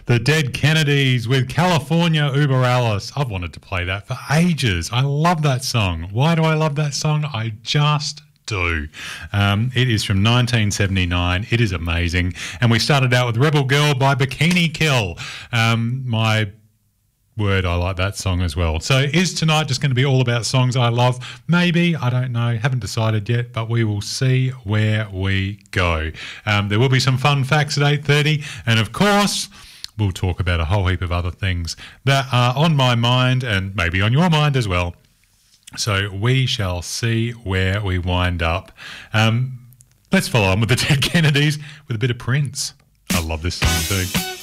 The Dead Kennedys with California Uber Alice. I've wanted to play that for ages. I love that song. Why do I love that song? I just do. It is from 1979. It is amazing. And we started out with Rebel Girl by Bikini Kill. My word, I like that song as well. So is tonight just going to be all about songs I love? Maybe, I don't know, haven't decided yet, but we will see where we go. There will be some fun facts at 8:30, and of course we'll talk about a whole heap of other things that are on my mind and maybe on your mind as well. So we shall see where we wind up. Let's follow on with the Dead Kennedys with a bit of Prince. I love this song too.